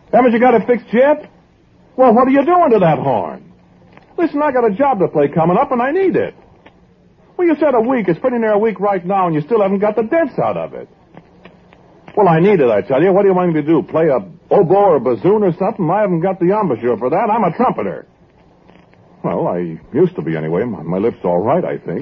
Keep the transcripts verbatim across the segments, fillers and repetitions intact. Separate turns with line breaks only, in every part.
Haven't you got it fixed yet? Well, what are you doing to that horn? Listen, I got a job to play coming up, and I need it. Well, you said a week. It's pretty near a week right now, and you still haven't got the dents out of it. Well, I need it, I tell you. What do you want me to do, play a oboe or a bassoon or something? I haven't got the embouchure for that. I'm a trumpeter. Well, I used to be anyway. My, my lip's all right, I think.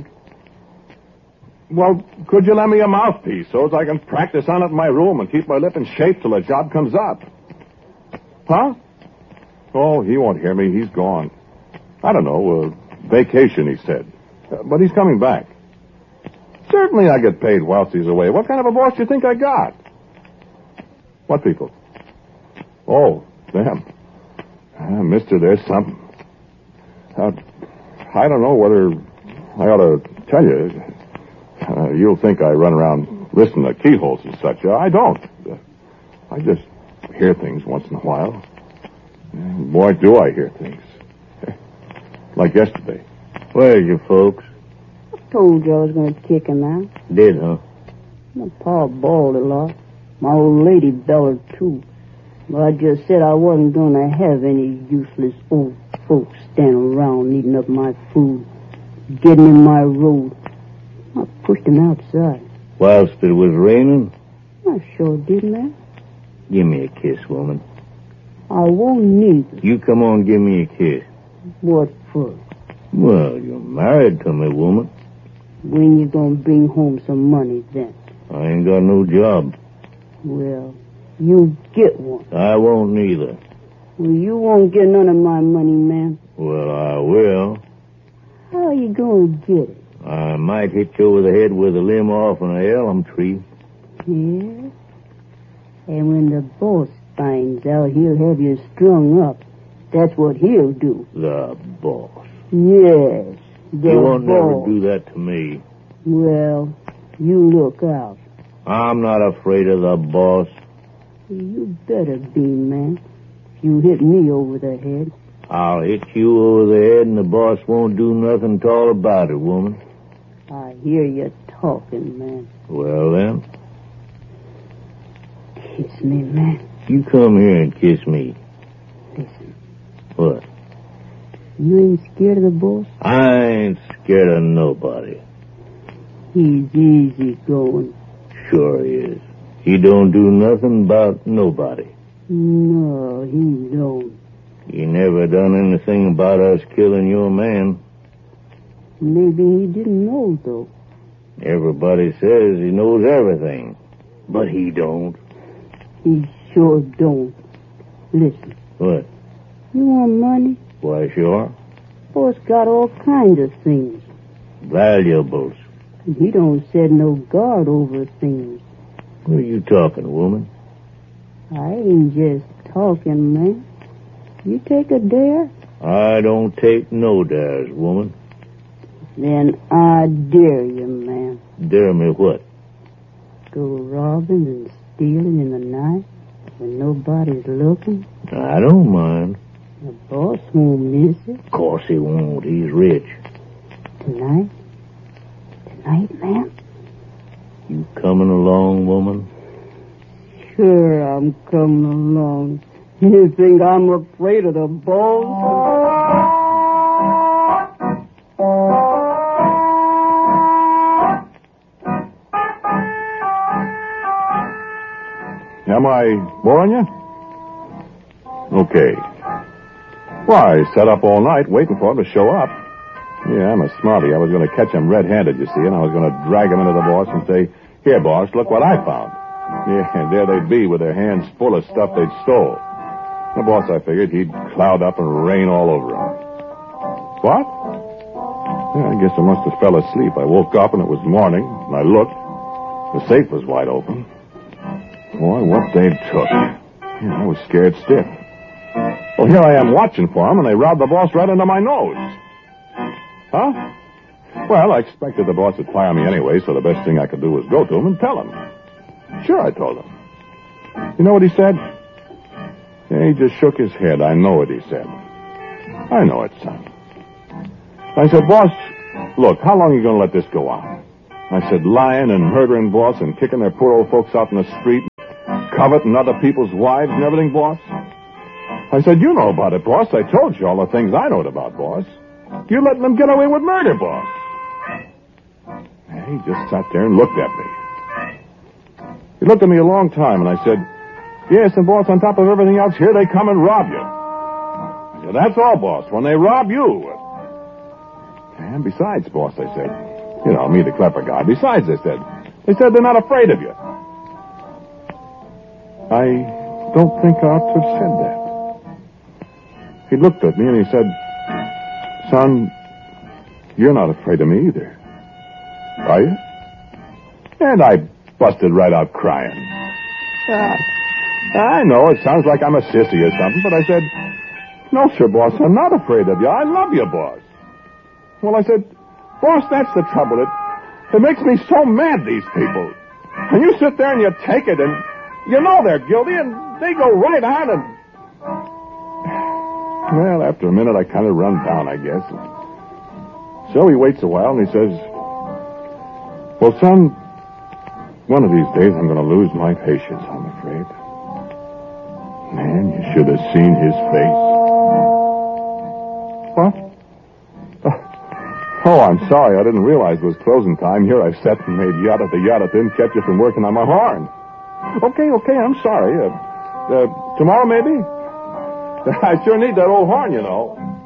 Well, could you lend me a mouthpiece so as I can practice on it in my room and keep my lip in shape till the job comes up? Huh? Oh, he won't hear me. He's gone. I don't know. Uh, vacation, he said. Uh, but he's coming back. Certainly I get paid whilst he's away. What kind of a boss do you think I got? What people? Oh, them. Uh, mister, there's something. Uh, I don't know whether I ought to tell you. Uh, you'll think I run around listening to keyholes and such. Uh, I don't. Uh, I just hear things once in a while. And boy, do I hear things. Like yesterday.
Where's your folks?
I told you I was going to kick him out.
Did, huh?
My pa bawled a lot. My old lady bellowed, too. But I just said I wasn't going to have any useless old folks standing around eating up my food, getting in my road. I pushed him outside.
Whilst it was raining?
I sure did, man.
Give me a kiss, woman.
I won't need it.
You come on, give me a kiss.
What for?
Well, you're married to me, woman.
When you gonna bring home some money, then?
I ain't got no job.
Well, you get one.
I won't neither.
Well, you won't get none of my money, man.
Well, I will.
How are you gonna get it?
I might hit you over the head with a limb off an elm tree.
Yeah? And when the boss finds out, he'll have you strung up. That's what he'll do.
The boss.
Yes, the
He won't
boss.
never do that to me.
Well, you look out.
I'm not afraid of the boss.
You better be, man. If you hit me over the head.
I'll hit you over the head and the boss won't do nothing at all about it, woman.
I hear you talking, man.
Well, then,
Kiss me, man.
you come here and kiss me.
Listen,
What?
you ain't scared of the boss?
I ain't scared of nobody.
He's easy going.
Sure he is. He don't do nothing about nobody.
No, he don't.
He never done anything about us killing your man.
Maybe he didn't know, though.
Everybody says he knows everything, but he don't.
He sure don't. Listen,
What?
you want money?
Why, sure.
Boss got all kinds of things.
Valuables.
He don't set no guard over things.
What are you talking, woman?
I ain't just talking, man. You take a dare?
I don't take no dares, woman.
Then I dare you, man.
Dare me what?
Go robbing and stealing in the night when nobody's looking.
I don't mind.
The boss won't miss it.
Of course he won't. He's rich.
Tonight? Tonight, man?
You coming along, woman?
Sure, I'm coming along. You think I'm afraid of the boss?
Am I boring you? Okay. Well, I sat up all night waiting for him to show up. Yeah, I'm a smarty. I was going to catch him red-handed, you see, and I was going to drag him into the boss and say, "Here, boss, look what I found." Yeah, and there they'd be with their hands full of stuff they'd stole. The boss, I figured, he'd cloud up and rain all over him. What? Yeah, I guess I must have fell asleep. I woke up and it was morning, and I looked. The safe was wide open. Boy, what they took. Yeah, I was scared stiff. Well, here I am watching for them, and they robbed the boss right under my nose. Huh? Well, I expected the boss would fire me anyway, so the best thing I could do was go to him and tell him. Sure, I told him. You know what he said? Yeah, he just shook his head. I know what he said. I know it, son. I said, "Boss, look, how long are you going to let this go on?" I said, "Lying and murdering, boss, and kicking their poor old folks out in the street, coveting other people's wives and everything, boss?" I said, you know about it, boss. I told you all the things I know about, boss. You're letting them get away with murder, boss. And he just sat there and looked at me. He looked at me a long time, and I said, yes, and boss, on top of everything else, here they come and rob you. I said, that's all, boss, when they rob you. And besides, boss, I said, you know, me, the clever guy, besides, I said, they said they're not afraid of you. I don't think I ought to have said that. He looked at me and he said, son, you're not afraid of me either. Are you? And I busted right out crying. Ah, I know it sounds like I'm a sissy or something, but I said, no, sir, boss, I'm not afraid of you. I love you, boss. Well, I said, boss, that's the trouble. It, it makes me so mad, these people. And you sit there and you take it, and you know they're guilty, and they go right on and... Well, after a minute, I kind of run down, I guess. So he waits a while, and he says, well, son, one of these days I'm going to lose my patience, I'm afraid. Man, you should have seen his face. What? Oh, I'm sorry. I didn't realize it was closing time. Here I sat and made yada the yada. Didn't catch you from working on my horn. Okay, okay, I'm sorry. Uh, uh, tomorrow, maybe? I sure need that old horn, you know.